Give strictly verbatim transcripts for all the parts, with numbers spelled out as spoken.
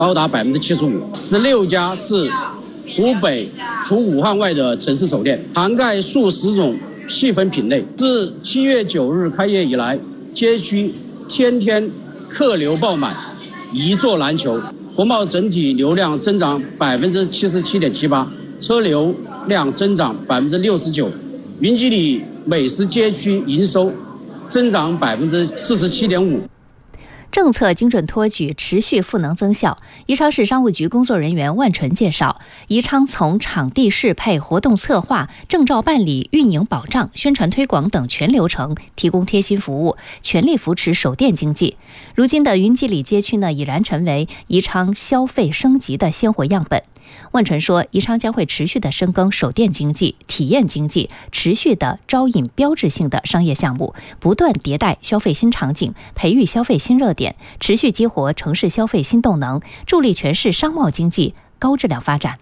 高达百分之七十五。十六家是湖北除武汉外的城市首店，涵盖数十种细分品类。自七月九日开业以来，街区天天客流爆满，一座难求。国贸整体流量增长百分之七十七点七八，车流量增长百分之六十九。云集里美食街区营收增长百分之四十七点五。 政策精准托举，持续赋能增效。宜昌市商务局工作人员万纯介绍，宜昌从场地适配、活动策划、证照办理、运营保障、宣传推广等全流程提供贴心服务，全力扶持手电经济。如今的云集里街区呢，已然成为宜昌消费升级的鲜活样本。万纯说，宜昌将会持续的深耕手电经济、体验经济，持续的招引标志性的商业项目，不断迭代消费新场景，培育消费新热点，持续激活城市消费新动能，助力全市商贸经济高质量发展。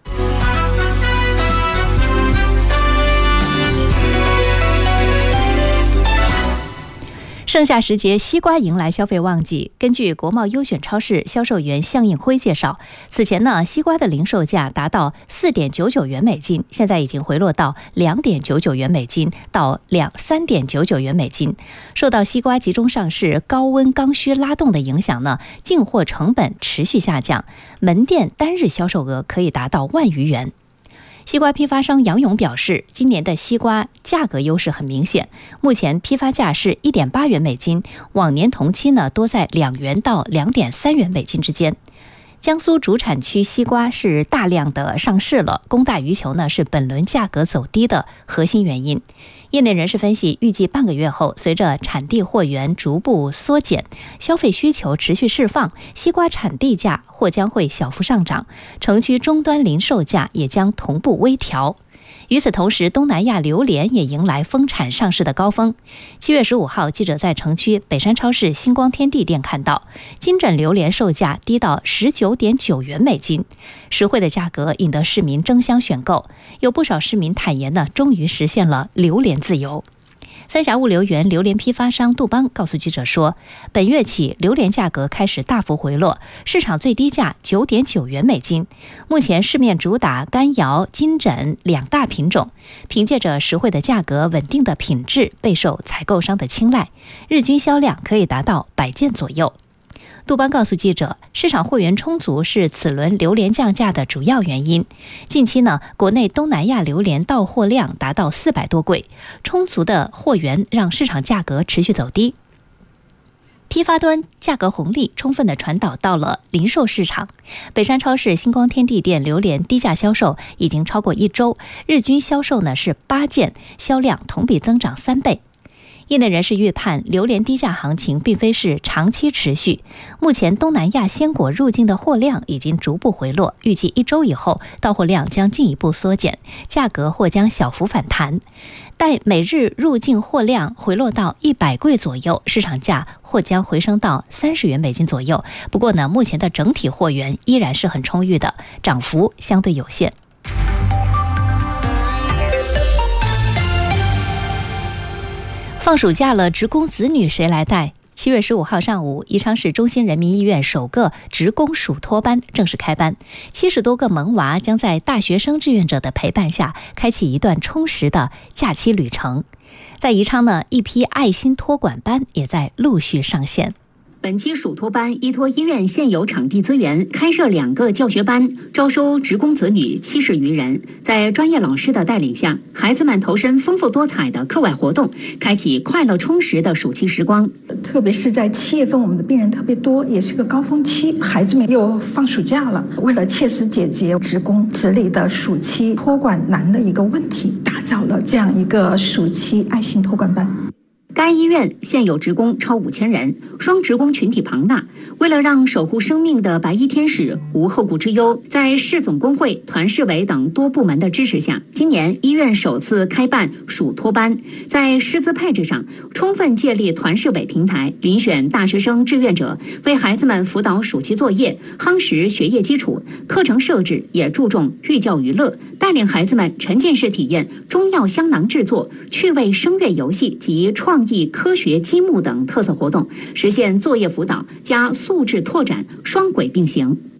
盛夏时节，西瓜迎来消费旺季。根据国贸优选超市销售员向应辉介绍，此前呢，西瓜的零售价达到四点九九元每斤，现在已经回落到两点九九元每斤到两三点九九元每斤。受到西瓜集中上市、高温刚需拉动的影响呢，进货成本持续下降，门店单日销售额可以达到万余元。西瓜批发商杨勇表示，今年的西瓜价格优势很明显，目前批发价是 一点八元每斤，往年同期呢多在两元到两点三元每斤之间。江苏主产区西瓜是大量的上市了，供大于求呢是本轮价格走低的核心原因。业内人士分析，预计半个月后，随着产地货源逐步缩减，消费需求持续释放，西瓜产地价或将会小幅上涨，城区终端零售价也将同步微调。与此同时，东南亚榴莲也迎来丰产上市的高峰。七月十五号，记者在城区北山超市星光天地店看到，金枕榴莲售价低到十九点九元每斤，实惠的价格引得市民争相选购。有不少市民坦言呢，终于实现了榴莲自由。三峡物流园榴莲批发商杜邦告诉记者说，本月起榴莲价格开始大幅回落，市场最低价 九点九元每斤。目前市面主打干瑶、金枕两大品种，凭借着实惠的价格、稳定的品质，备受采购商的青睐，日均销量可以达到百件左右。杜邦告诉记者，市场货源充足是此轮榴莲降价的主要原因。近期呢，国内东南亚榴莲到货量达到四百多柜，充足的货源让市场价格持续走低。批发端价格红利充分地传导到了零售市场。北山超市星光天地店榴莲低价销售已经超过一周，日均销售呢是八件，销量同比增长三倍。业内人士预判，榴莲低价行情并非是长期持续。目前东南亚鲜果入境的货量已经逐步回落，预计一周以后到货量将进一步缩减，价格或将小幅反弹。待每日入境货量回落到一百柜左右，市场价或将回升到三十元每斤左右。不过呢，目前的整体货源依然是很充裕的，涨幅相对有限。放暑假了，职工子女谁来带？七月十五号上午，宜昌市中心人民医院首个职工暑托班正式开班，七十多个萌娃将在大学生志愿者的陪伴下，开启一段充实的假期旅程。在宜昌呢，一批爱心托管班也在陆续上线。 本期暑托班依托医院现有场地资源，开设两个教学班，招收职工子女七十余人。在专业老师的带领下，孩子们投身丰富多彩的课外活动，开启快乐充实的暑期时光。 特别是在七月份，我们的病人特别多，也是个高峰期，孩子们又放暑假了。为了切实解决职工子女的暑期托管难的一个问题，打造了这样一个暑期爱心托管班。 该医院现有职工超五千人，双职工群体庞大。为了让守护生命的白衣天使无后顾之忧，在市总工会、团市委等多部门的支持下，今年医院首次开办暑托班。在师资配置上，充分借力团市委平台，遴选大学生志愿者为孩子们辅导暑期作业，夯实学业基础。课程设置也注重寓教于乐，带领孩子们沉浸式体验中药香囊制作、趣味声乐游戏及创创意、科学、积木等特色活动，实现作业辅导加素质拓展双轨并行。